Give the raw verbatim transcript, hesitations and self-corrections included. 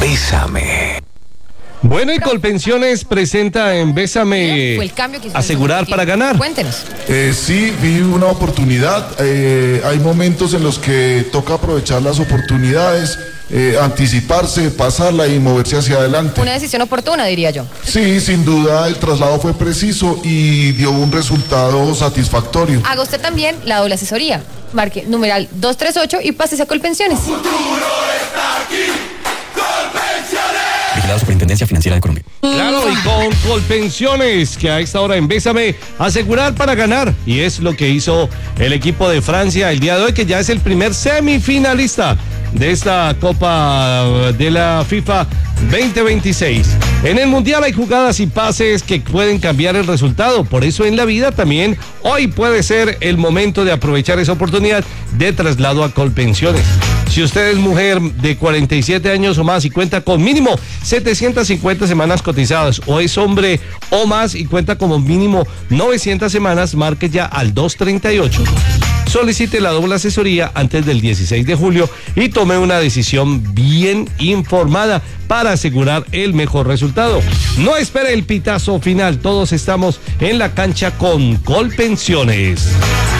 Bésame. Bueno, y Colpensiones presenta en Bésame Fue el cambio que hizo asegurar para ganar. Cuéntenos. Eh, sí, vi una oportunidad. Eh, hay momentos en los que toca aprovechar las oportunidades, eh, anticiparse, pasarla y moverse hacia adelante. Una decisión oportuna, diría yo. Sí, sin duda el traslado fue preciso y dio un resultado satisfactorio. Haga usted también la doble asesoría. Marque numeral dos tres ocho y pásese a Colpensiones. La Superintendencia Financiera de Colombia. Claro, y con Colpensiones, que a esta hora en Bésame, asegurar para ganar. Y es lo que hizo el equipo de Francia el día de hoy, que ya es el primer semifinalista de esta Copa de la FIFA veinte veintiséis. En el Mundial hay jugadas y pases que pueden cambiar el resultado. Por eso en la vida también hoy puede ser el momento de aprovechar esa oportunidad de traslado a Colpensiones. Si usted es mujer de cuarenta y siete años o más y cuenta con mínimo setecientas cincuenta semanas cotizadas, o es hombre o más y cuenta como mínimo novecientas semanas, marque ya al dos treinta y ocho. Solicite la doble asesoría antes del dieciséis de julio y tome una decisión bien informada para asegurar el mejor resultado. No espere el pitazo final, todos estamos en la cancha con Colpensiones.